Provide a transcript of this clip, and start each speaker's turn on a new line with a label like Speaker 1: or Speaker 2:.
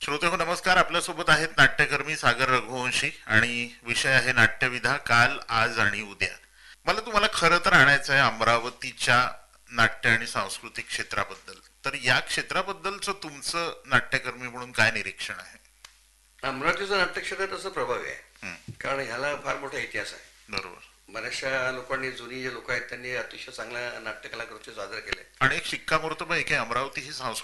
Speaker 1: श्रोते हो नमस्कार. आपल्यासोबत आहेत नाट्यकर्मी सागर रघुवंशी आणि विषय आहे नाट्यविधा काल आज आणि उद्या. मला तुम्हाला खरं तर आणायचं आहे अमरावतीच्या नाट्य आणि सांस्कृतिक क्षेत्राबद्दल. तर या क्षेत्राबद्दलचं तुमचं नाट्यकर्मी म्हणून काय निरीक्षण आहे?
Speaker 2: अमरावतीचं नाट्यक्षेत्र तसं प्रभावी
Speaker 1: हं,
Speaker 2: आहे, कारण ह्याला फार मोठा इतिहास आहे.
Speaker 1: बरोबर.
Speaker 2: बऱ्याचशा लोकांनी, जुनी जे लोक आहेत त्यांनी अतिशय चांगल्या नाट्यकलाकृतीचे सादर केले.
Speaker 1: आणि एक शिक्कामोर्तब आहे की अमरावती ही